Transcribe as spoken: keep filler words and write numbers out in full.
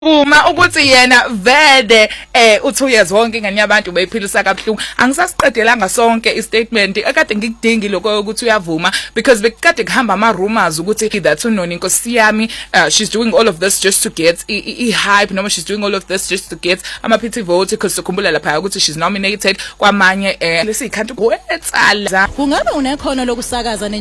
Uma ukuthi yena vele eh u two years wonke ingane yabantu beyiphilisa kabuhlungu angisasiqedelanga sonke istatement ekade ngikudingi lokho ukuthi uyavuma because bekade kuhamba ama rumors ukuthi that uNoni Nkosi yami uh, she's doing all of this just to get i hype noma she's doing all of this just to get ama pity vote because sikhumbula lapha ukuthi she's nominated kwamanye eh lesikhantu kwetsala kungabe unekhono lokusakaza